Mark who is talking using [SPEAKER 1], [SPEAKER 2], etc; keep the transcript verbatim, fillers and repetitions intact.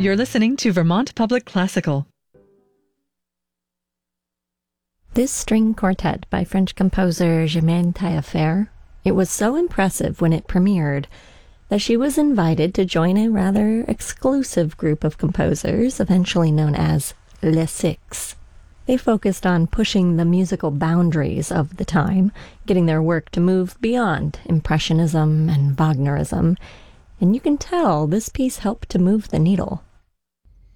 [SPEAKER 1] You're listening to Vermont Public Classical.
[SPEAKER 2] This string quartet by French composer Germaine Taillefer, it was so impressive when it premiered that she was invited to join a rather exclusive group of composers, eventually known as Les Six. They focused on pushing the musical boundaries of the time, getting their work to move beyond Impressionism and Wagnerism, and you can tell this piece helped to move the needle.